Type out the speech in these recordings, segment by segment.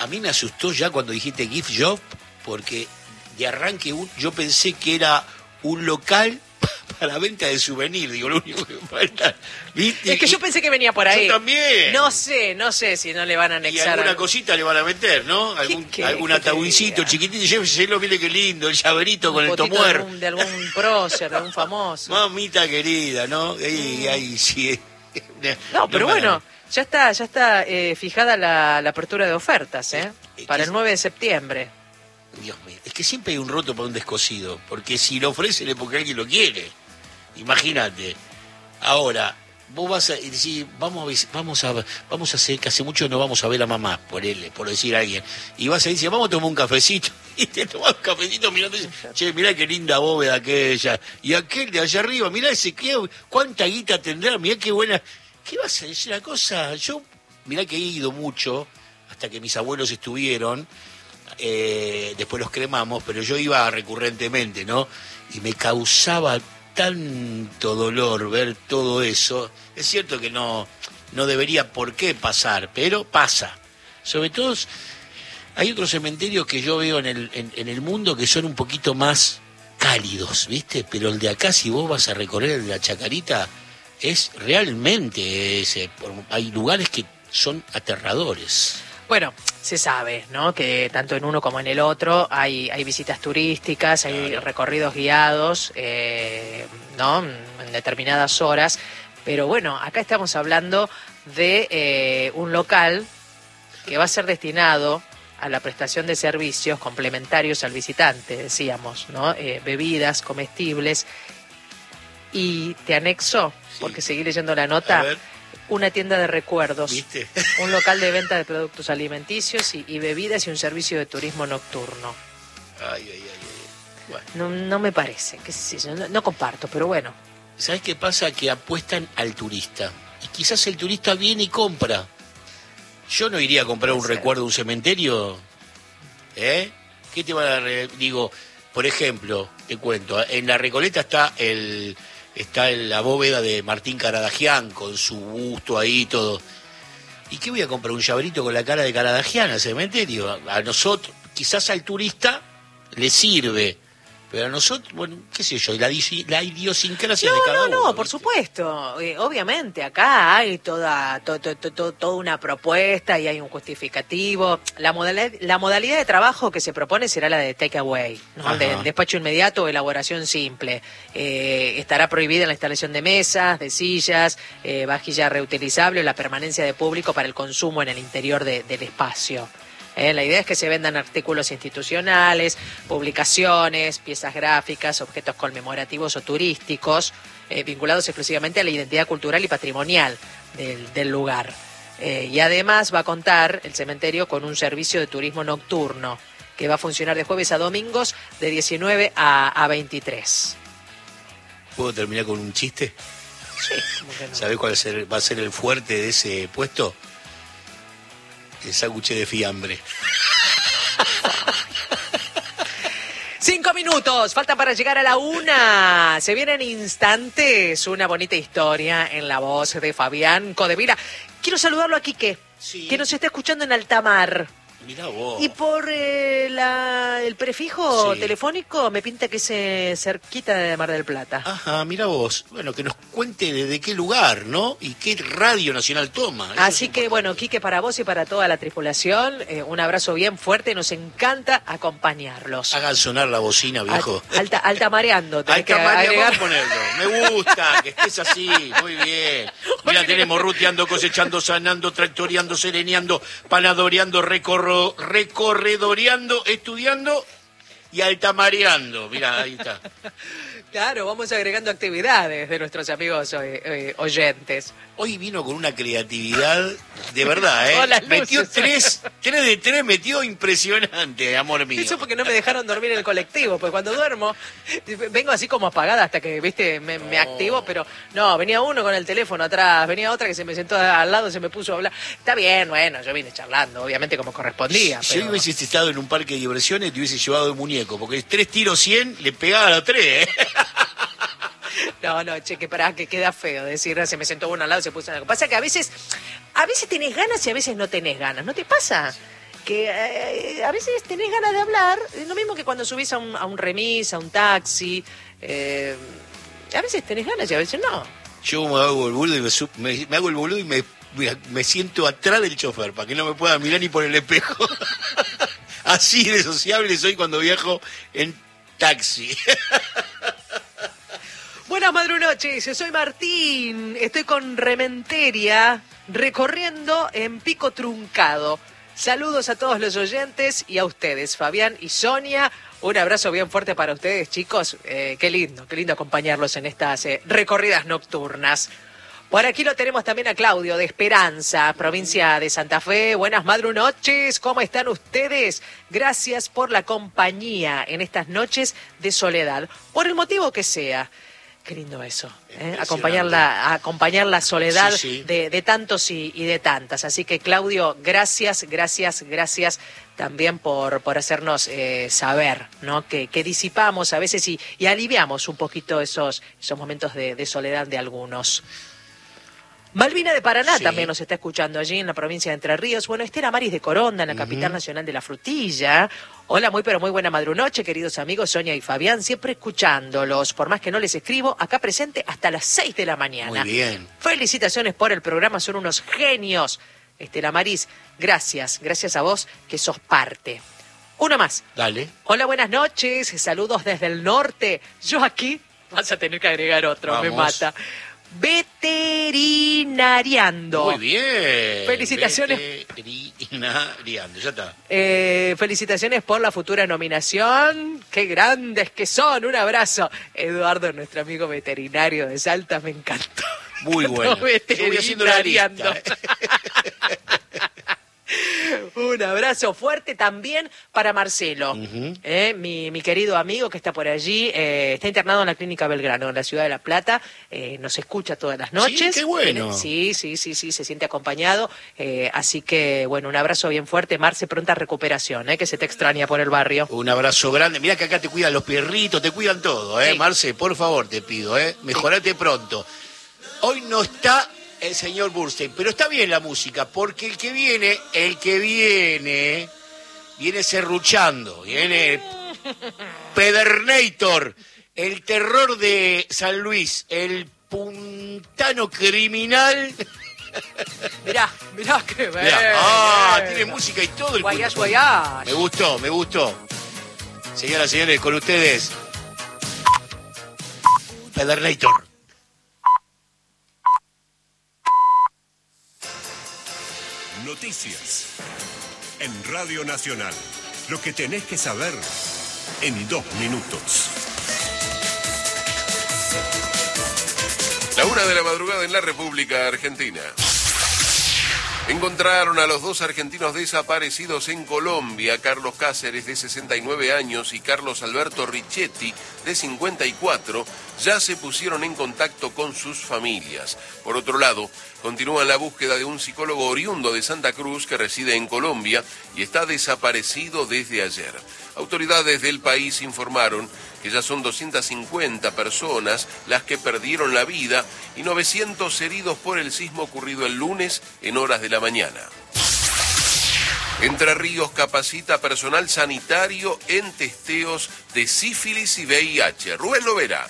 a mí me asustó ya cuando dijiste gift shop, porque de arranque yo pensé que era un local para venta de souvenir, digo, lo único que falta, ¿viste? Es que yo pensé que venía por ahí. Yo también. No sé si no le van a anexar. Y alguna cosita le van a meter, ¿no? Algún ataúdcito chiquitito, lléveselo, mire qué lindo, el llaverito con el tomuer. De algún prócer, de algún famoso. Mamita querida, ¿no? Ahí sí. No, pero bueno, ya está fijada la apertura de ofertas, para el 9 de septiembre. Dios mío, es que siempre hay un roto para un descosido, porque si lo ofrecen es porque alguien lo quiere. Imagínate. Ahora, vos vas a decir, vamos a hacer que hace mucho no vamos a ver a mamá, por decir a alguien. Y vas a decir, vamos a tomar un cafecito. Y te tomás un cafecito mirando y dices, che, mirá qué linda bóveda aquella. Y aquel de allá arriba, mirá ese, cuánta guita tendrá, mirá qué buena. ¿Qué vas a decir una cosa? Yo, mirá que he ido mucho, hasta que mis abuelos estuvieron. Después los cremamos, pero yo iba recurrentemente, ¿no? Y me causaba tanto dolor ver todo eso. Es cierto que no debería por qué pasar, pero pasa. Sobre todo, hay otros cementerios que yo veo en el mundo que son un poquito más cálidos, ¿viste? Pero el de acá, si vos vas a recorrer el de la Chacarita, es realmente hay lugares que son aterradores. Bueno, se sabe, ¿no? Que tanto en uno como en el otro hay visitas turísticas, hay recorridos guiados, ¿no? En determinadas horas. Pero bueno, acá estamos hablando de un local que va a ser destinado a la prestación de servicios complementarios al visitante, decíamos, ¿no? Bebidas, comestibles. Y te anexo, porque seguí leyendo la nota, una tienda de recuerdos, ¿viste? Un local de venta de productos alimenticios y bebidas y un servicio de turismo nocturno. Ay. Bueno. No me parece, qué sé yo, no comparto, pero bueno. ¿Sabes qué pasa? Que apuestan al turista. Y quizás el turista viene y compra. Yo no iría a comprar un recuerdo de un cementerio. ¿Qué te van a... Digo, por ejemplo, te cuento, en La Recoleta está la bóveda de Martín Caradagian con su busto ahí y todo. ¿Y qué voy a comprar? ¿Un llaverito con la cara de Caradagian al cementerio? A nosotros, quizás al turista le sirve, pero a nosotros, bueno, qué sé yo, la idiosincrasia de cada uno. No, por supuesto. Obviamente, acá hay toda una propuesta y hay un justificativo. La modalidad de trabajo que se propone será la de take away, ¿no? De despacho inmediato o elaboración simple. Estará prohibida la instalación de mesas, de sillas, vajilla reutilizable o la permanencia de público para el consumo en el interior del espacio. La idea es que se vendan artículos institucionales, publicaciones, piezas gráficas, objetos conmemorativos o turísticos, vinculados exclusivamente a la identidad cultural y patrimonial del lugar. Y además va a contar el cementerio con un servicio de turismo nocturno que va a funcionar de jueves a domingos de 19 a 23. ¿Puedo terminar con un chiste? Sí, ¿cómo que no? ¿Sabés cuál va a ser el fuerte de ese puesto? El sándwich de fiambre. 5 minutos, falta para llegar a la 1. Se viene en instantes una bonita historia en la voz de Fabián Codevila. Quiero saludarlo a Quique, que nos está escuchando en Altamar. Mirá vos. Y por el prefijo telefónico me pinta que es cerquita de Mar del Plata. Ajá, mirá vos. Bueno, que nos cuente desde qué lugar, ¿no? Y qué radio nacional toma. Así que, bueno, Quique, para vos y para toda la tripulación, un abrazo bien fuerte. Nos encanta acompañarlos. Hagan sonar la bocina, viejo. Altamareando. Altamareando, vamos a ponerlo. Me gusta que estés así. Muy bien. Mira, tenemos ruteando, cosechando, sanando, tractoreando, sereneando, panadoreando, recorredoreando, estudiando y altamareando. Mirá, ahí está. Claro, vamos agregando actividades de nuestros amigos oyentes. Hoy vino con una creatividad de verdad, ¿eh? Metió 3 de 3, metió impresionante, amor mío. Eso porque no me dejaron dormir en el colectivo, pues cuando duermo vengo así como apagada hasta que, viste, me activo, pero no, venía uno con el teléfono atrás, venía otra que se me sentó al lado, se me puso a hablar. Está bien, bueno, yo vine charlando, obviamente como correspondía. Si hoy hubieses estado en un parque de diversiones, te hubiese llevado de muñeco, porque 3 tiros 100 le pegaba a los 3, ¿eh? No, che, que pará, que queda feo decir, se me sentó uno al lado y se puso... Lo que pasa es que a veces tenés ganas y a veces no tenés ganas, ¿no te pasa? que a veces tenés ganas de hablar, lo mismo que cuando subís a un remis, a un taxi, a veces tenés ganas y a veces no. Yo me hago el boludo y me hago el boludo y me siento atrás del chofer para que no me pueda mirar ni por el espejo. Así de sociable soy cuando viajo en taxi. Buenas madrunoches, soy Martín, estoy con Rementeria recorriendo en Pico Truncado. Saludos a todos los oyentes y a ustedes, Fabián y Sonia. Un abrazo bien fuerte para ustedes, chicos. Qué lindo acompañarlos en estas recorridas nocturnas. Por aquí lo tenemos también a Claudio de Esperanza, provincia de Santa Fe. Buenas madrunoches, ¿cómo están ustedes? Gracias por la compañía en estas noches de soledad, por el motivo que sea. Qué lindo eso, acompañar la soledad sí. De tantos y de tantas. Así que, Claudio, gracias también por hacernos saber, ¿no? Que disipamos a veces y aliviamos un poquito esos momentos de soledad de algunos. Malvina de Paraná también nos está escuchando allí en la provincia de Entre Ríos. Bueno, Esther Amaris de Coronda, en la capital nacional de la frutilla. Hola, muy buena madrunoche, queridos amigos, Sonia y Fabián, siempre escuchándolos. Por más que no les escribo, acá presente hasta las 6 de la mañana. Muy bien. Felicitaciones por el programa, son unos genios. Esther Amaris, gracias a vos que sos parte. Uno más. Dale. Hola, buenas noches, saludos desde el norte. Yo aquí, vas a tener que agregar otro, Vamos. Me mata. Veterinariando. Muy bien. Felicitaciones. Veterinariando, ya está. Felicitaciones por la futura nominación. Qué grandes que son. Un abrazo. Eduardo, nuestro amigo veterinario de Salta, me encantó. Muy bueno. Yo voy haciendo la lista. Un abrazo fuerte también para Marcelo, mi querido amigo que está por allí, está internado en la Clínica Belgrano, en la ciudad de La Plata, nos escucha todas las noches. Sí, qué bueno. Sí, se siente acompañado, así que bueno, un abrazo bien fuerte, Marce, pronta recuperación, que se te extraña por el barrio. Un abrazo grande, mirá que acá te cuidan los perritos, te cuidan todo, sí. Marce, por favor te pido, mejorate pronto. Hoy no está el señor Burstein, pero está bien la música, porque el que viene serruchando, viene Pedernator, el terror de San Luis, el puntano criminal. Mirá que bien. Tiene música y todo el guayas. Me gustó. Señoras y señores, con ustedes, Pedernator. Noticias en Radio Nacional. Lo que tenés que saber en 2 minutos. La 1 de la madrugada en la República Argentina. Encontraron a los 2 argentinos desaparecidos en Colombia, Carlos Cáceres, de 69 años, y Carlos Alberto Richetti, de 54, ya se pusieron en contacto con sus familias. Por otro lado, continúan la búsqueda de un psicólogo oriundo de Santa Cruz que reside en Colombia y está desaparecido desde ayer. Autoridades del país informaron que ya son 250 personas las que perdieron la vida y 900 heridos por el sismo ocurrido el lunes en horas de la mañana. Entre Ríos capacita personal sanitario en testeos de sífilis y VIH. Rubén Lovera.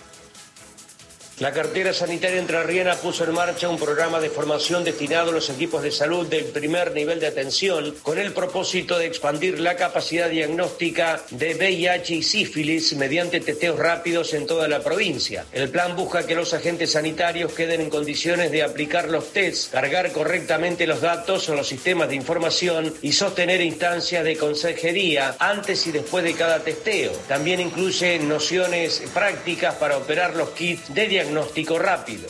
La cartera sanitaria entrerriana puso en marcha un programa de formación destinado a los equipos de salud del primer nivel de atención con el propósito de expandir la capacidad diagnóstica de VIH y sífilis mediante testeos rápidos en toda la provincia. El plan busca que los agentes sanitarios queden en condiciones de aplicar los tests, cargar correctamente los datos en los sistemas de información y sostener instancias de consejería antes y después de cada testeo. También incluye nociones prácticas para operar los kits de diagnóstico rápido.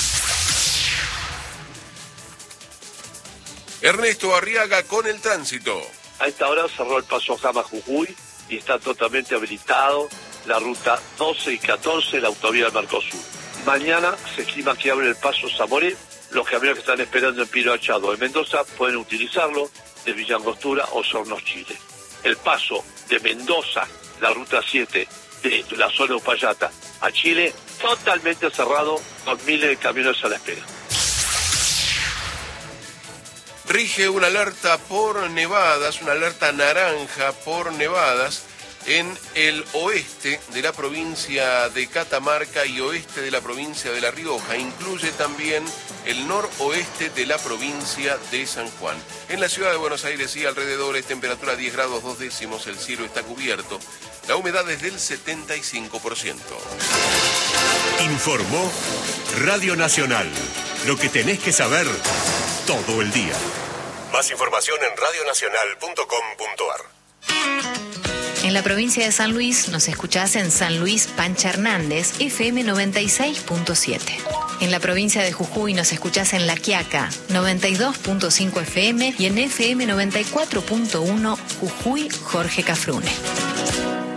Ernesto Arriaga con el tránsito. A esta hora cerró el paso Jama-Jujuy y está totalmente habilitado la ruta 12 y 14, la autovía del Mercosur. Mañana se estima que abre el paso Zamoré. Los camiones que están esperando en Piro Achado de Mendoza pueden utilizarlo de Villa Angostura o Sornos, Chile. El paso de Mendoza, la ruta 7, de la zona de Upayata a Chile, totalmente cerrado con miles de camiones a la espera. Rige una alerta por nevadas, una alerta naranja por nevadas en el oeste de la provincia de Catamarca y oeste de la provincia de La Rioja. Incluye también el noroeste de la provincia de San Juan. En la ciudad de Buenos Aires y alrededores, temperatura 10 grados 2 décimos, el cielo está cubierto. La humedad es del 75%. Informó Radio Nacional. Lo que tenés que saber todo el día. Más información en radionacional.com.ar. En la provincia de San Luis nos escuchás en San Luis Pancha Hernández, FM 96.7. En la provincia de Jujuy nos escuchás en La Quiaca, 92.5 FM y en FM 94.1 Jujuy Jorge Cafrune.